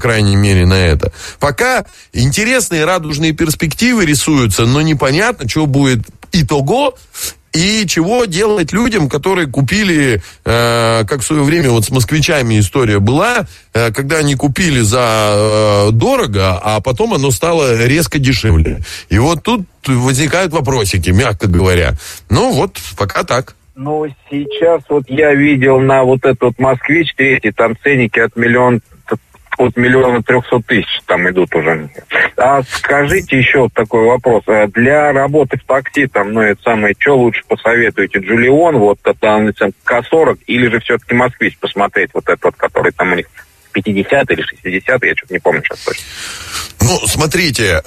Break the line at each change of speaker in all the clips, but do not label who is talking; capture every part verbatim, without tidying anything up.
крайней мере, на это. Пока интересные радужные перспективы рисуются, но непонятно, что будет итого. И чего делать людям, которые купили, э, как в свое время вот с москвичами история была, э, когда они купили за э, дорого, а потом оно стало резко дешевле. И вот тут возникают вопросики, мягко говоря. Ну вот, пока так.
Ну, сейчас вот я видел на вот этот вот «Москвич» третий, там ценники от миллиона, от миллиона трехсот тысяч там идут уже. А скажите еще вот такой вопрос. Для работы в такси, там, ну, это самое, что лучше посоветуете? Джулион, вот, это ка сорок, или же все-таки «Москвич» посмотреть, вот этот вот, который там у них пятьдесят или шестьдесят, я что-то не помню сейчас точно.
Ну, смотрите,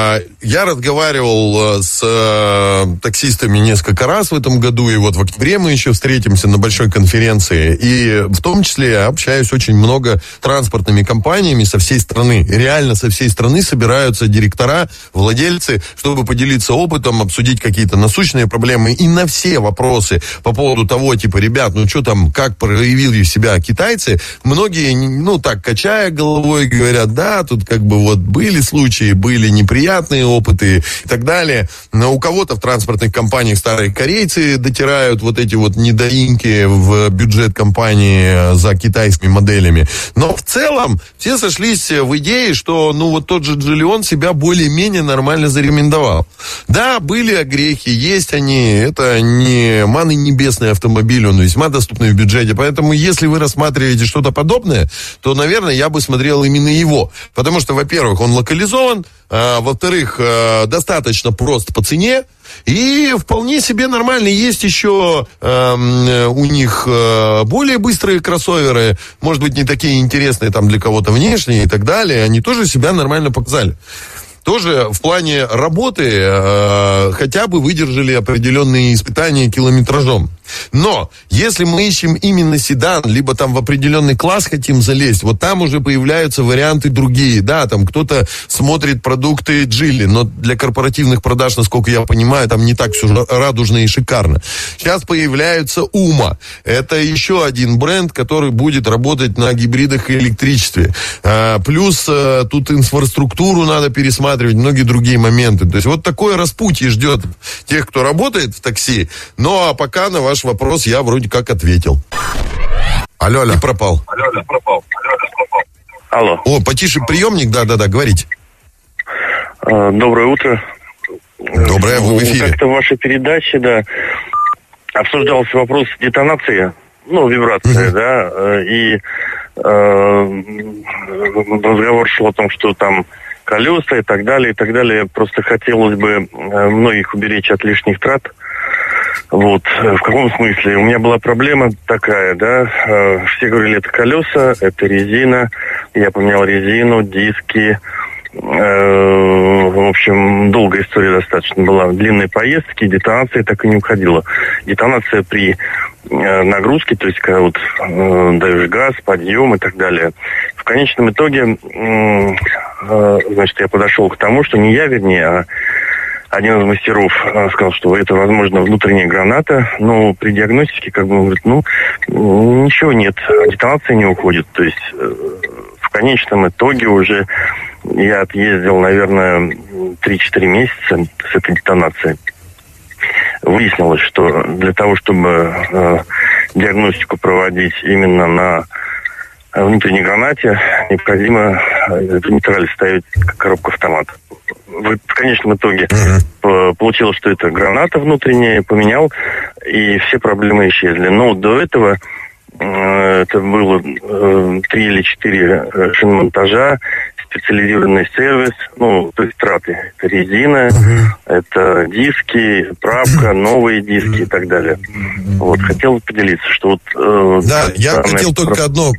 я разговаривал с таксистами несколько раз в этом году, и вот в октябре мы еще встретимся на большой конференции, и в том числе я общаюсь очень много транспортными компаниями со всей страны. Реально со всей страны собираются директора, владельцы, чтобы поделиться опытом, обсудить какие-то насущные проблемы, и на все вопросы по поводу того, типа, ребят, ну что там, как проявили себя китайцы, многие, ну так, качая головой, говорят, да, тут как бы вот были случаи, были неприятные опыты и так далее. Но у кого-то в транспортных компаниях старые корейцы дотирают вот эти вот недоимки в бюджет компании за китайскими моделями. Но в целом все сошлись в идее, что ну вот тот же Джолион себя более-менее нормально зарекомендовал. Да, были огрехи, есть они, это не манный небесный автомобиль, он весьма доступный в бюджете. Поэтому если вы рассматриваете что-то подобное, то, наверное, я бы смотрел именно его. Потому что, во-первых, он локализован, а, во-вторых, а, достаточно прост по цене, и вполне себе нормально. Есть еще а, у них а, более быстрые кроссоверы, может быть, не такие интересные там для кого-то внешне и так далее, они тоже себя нормально показали. Тоже в плане работы э, хотя бы выдержали определенные испытания километражом. Но если мы ищем именно седан, либо там в определенный класс хотим залезть, вот там уже появляются варианты другие. Да, там кто-то смотрит продукты Джили, но для корпоративных продаж, насколько я понимаю, там не так все радужно и шикарно. Сейчас появляются Ума. Это еще один бренд, который будет работать на гибридах и электричестве. Э, плюс э, тут инфраструктуру надо пересматривать, многие другие моменты. То есть вот такое распутье ждет тех, кто работает в такси. Ну, а пока на ваш вопрос я вроде как ответил. Алло, алло. И пропал.
Алло, алло, пропал. Алло.
О, потише приемник, да-да-да, говорите.
Доброе утро.
Доброе, вы в эфире.
Как-то в вашей передаче, да, обсуждался вопрос детонации, ну, вибрации, угу. да, и э, разговор шел о том, что там колеса и так далее, и так далее. Просто хотелось бы многих уберечь от лишних трат. Вот. В каком смысле? У меня была проблема такая, да. Все говорили, это колеса, это резина. Я поменял резину, диски. В общем, долгая история достаточно была. Длинные поездки, детонация так и не уходила. Детонация при нагрузке, то есть когда вот даешь газ, подъем и так далее. В конечном итоге, значит, я подошел к тому, что не я, вернее, а один из мастеров сказал, что это, возможно, внутренняя граната, но при диагностике, как бы, он говорит, ну, ничего нет, детонация не уходит. То есть в конечном итоге уже я отъездил, наверное, три-четыре месяца с этой детонацией. Выяснилось, что для того, чтобы э, диагностику проводить именно на внутренней гранате, необходимо в нейтрале ставить коробку автомат. В, в конечном итоге uh-huh. получилось, что это граната внутренняя, поменял, и все проблемы исчезли. Но до этого э, это было э, три или четыре шиномонтажа, специализированный сервис, ну, то есть траты. Это резина, uh-huh. это диски, правка, новые диски uh-huh. и так далее. Вот, хотел поделиться, что вот... Э,
да, я хотел про... только одно...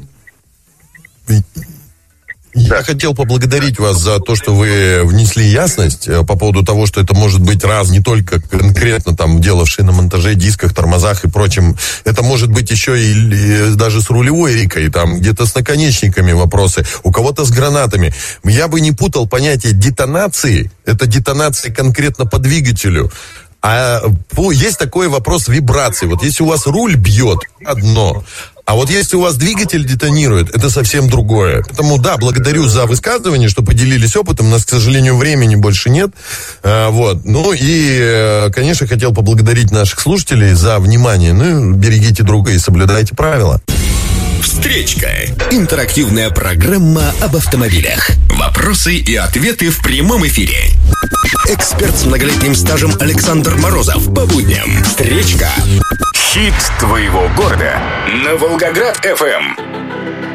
Я да. хотел поблагодарить вас за то, что вы внесли ясность по поводу того, что это может быть раз не только конкретно там дело в шиномонтаже, дисках, тормозах и прочем. Это может быть еще и, и даже с рулевой рейкой, там где-то с наконечниками вопросы, у кого-то с гранатами. Я бы не путал понятие детонации. Это детонация конкретно по двигателю. А есть такой вопрос вибрации. Вот если у вас руль бьет, одно, А вот если у вас двигатель детонирует, это совсем другое. Поэтому, да, благодарю за высказывание, что поделились опытом. У нас, к сожалению, времени больше нет. А, вот. Ну и, конечно, хотел поблагодарить наших слушателей за внимание. Ну, берегите друга и соблюдайте правила.
Встречка. Интерактивная программа об автомобилях. Вопросы и ответы в прямом эфире. Эксперт с многолетним стажем Александр Морозов. По будням. Встречка. Хит твоего города. На Волгоград эф эм.